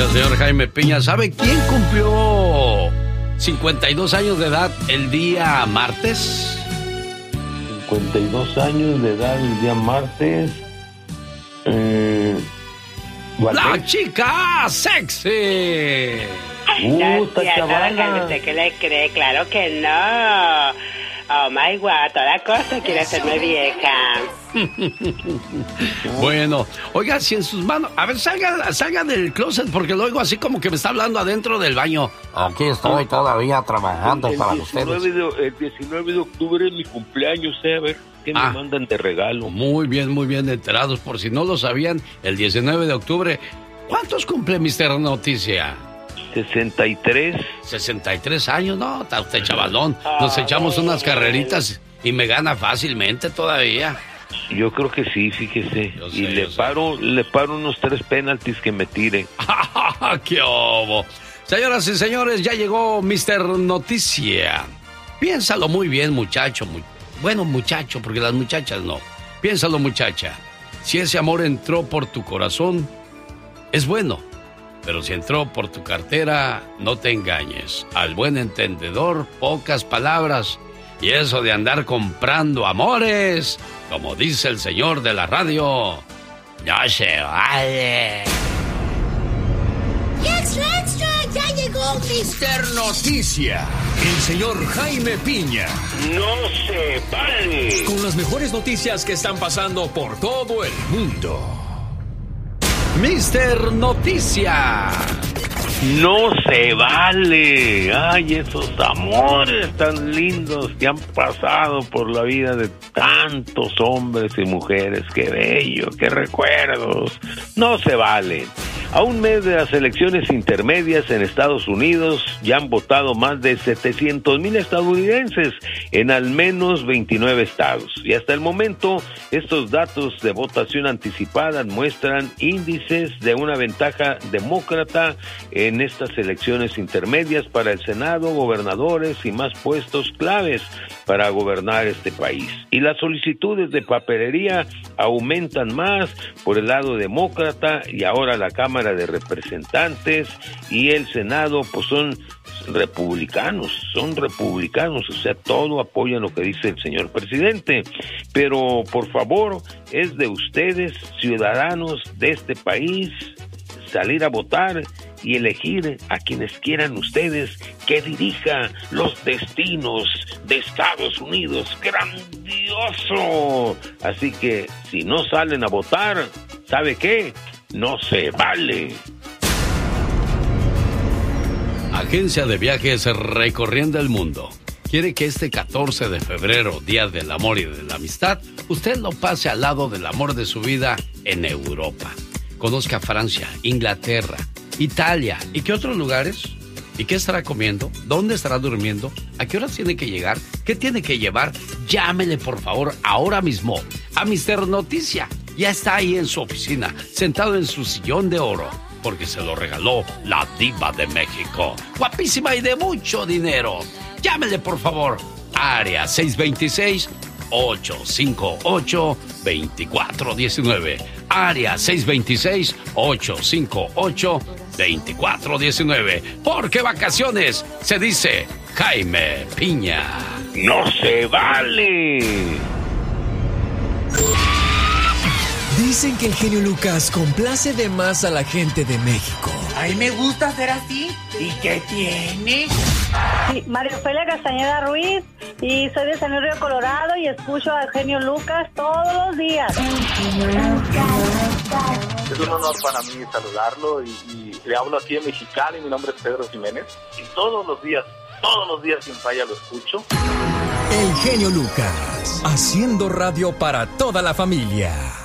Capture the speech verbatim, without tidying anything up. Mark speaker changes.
Speaker 1: Gracias, señor Jaime Piña. ¿Sabe quién cumplió cincuenta y dos años de edad el día martes?
Speaker 2: cincuenta y dos años de edad el día martes. Eh,
Speaker 1: ¡La chica sexy!
Speaker 2: Uh, está chavala.
Speaker 3: ¿Usted qué le cree? Claro que no. Oh my God, a toda costa quiere hacerme vieja.
Speaker 1: Bueno, oiga, si en sus manos... A ver, salga, salga del closet porque lo oigo así como que me está hablando adentro del baño.
Speaker 4: Aquí estoy todavía trabajando
Speaker 2: el,
Speaker 4: para
Speaker 2: el
Speaker 4: ustedes.
Speaker 2: De, el diecinueve de octubre es mi cumpleaños, eh, a ver, ¿qué
Speaker 1: Ah.
Speaker 2: me mandan de regalo?
Speaker 1: Muy bien, muy bien enterados. Por si no lo sabían, el diecinueve de octubre... ¿Cuántos cumple mister Noticia?
Speaker 2: sesenta y tres.
Speaker 1: sesenta y tres años, no, está usted chavalón. Nos echamos unas carreritas y me gana fácilmente todavía.
Speaker 2: Yo creo que sí, fíjese.
Speaker 1: Yo sé,
Speaker 2: y le
Speaker 1: yo sé.
Speaker 2: paro, le paro unos tres penaltis que me tire.
Speaker 1: ¡Qué obo! Señoras y señores, ya llegó mister Noticia. Piénsalo muy bien, muchacho. Muy... Bueno, muchacho, porque las muchachas no. Piénsalo, muchacha. Si ese amor entró por tu corazón, es bueno. Pero si entró por tu cartera, no te engañes. Al buen entendedor, pocas palabras. Y eso de andar comprando amores, como dice el señor de la radio, no se vale.
Speaker 5: ¡Extra, extra! ¡Ya llegó mister
Speaker 6: Noticia! El señor Jaime Piña.
Speaker 2: ¡No se vale!
Speaker 6: Con las mejores noticias que están pasando por todo el mundo.
Speaker 1: mister Noticia.
Speaker 2: ¡No se vale! ¡Ay, esos amores tan lindos que han pasado por la vida de tantos hombres y mujeres! ¡Qué bello! ¡Qué recuerdos! ¡No se vale! A un mes de las elecciones intermedias en Estados Unidos, ya han votado más de setecientos mil estadounidenses en al menos veintinueve estados. Y hasta el momento, estos datos de votación anticipada muestran índices de una ventaja demócrata en estas elecciones intermedias para el Senado, gobernadores y más puestos claves para gobernar este país. Y las solicitudes de papelería aumentan más por el lado demócrata, y ahora la Cámara de Representantes y el Senado pues son republicanos, son republicanos, o sea, todo apoyan lo que dice el señor presidente. Pero por favor, es de ustedes, ciudadanos de este país, salir a votar y elegir a quienes quieran ustedes que dirija los destinos de Estados Unidos. ¡Grandioso! Así que si no salen a votar, ¿sabe qué? No se vale.
Speaker 1: Agencia de viajes recorriendo el mundo. Quiere que este catorce de febrero, Día del Amor y de la Amistad, usted lo pase al lado del amor de su vida en Europa. Conozca Francia, Inglaterra, Italia. ¿Y qué otros lugares? ¿Y qué estará comiendo? ¿Dónde estará durmiendo? ¿A qué horas tiene que llegar? ¿Qué tiene que llevar? Llámele, por favor, ahora mismo a mister Noticia. Ya está ahí en su oficina, sentado en su sillón de oro, porque se lo regaló la Diva de México. Guapísima y de mucho dinero. Llámele, por favor. Área seis dos seis, ocho cinco ocho, dos cuatro uno nueve. Área seis dos seis, ocho cinco ocho, dos cuatro uno nueve. Porque vacaciones se dice Jaime Piña.
Speaker 2: ¡No se vale!
Speaker 6: Dicen que el genio Lucas complace de más a la gente de México.
Speaker 7: A mí me gusta ser así. ¿Y qué tiene?
Speaker 8: Sí, María Ofelia Castañeda Ruiz, y soy de San Luis Río Colorado y escucho al genio Lucas todos los días.
Speaker 9: Es un honor para mí saludarlo y, y le hablo aquí en Mexicali. Mi nombre es Pedro Jiménez y todos los días, todos los días sin falla lo escucho.
Speaker 6: El genio Lucas, haciendo radio para toda la familia.